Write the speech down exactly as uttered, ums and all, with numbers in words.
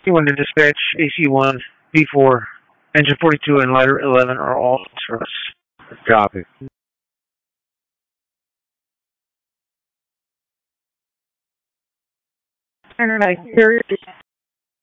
C one to dispatch, A C one, V four, engine forty-two, and ladder eleven are all in service. Copy. Internet carrier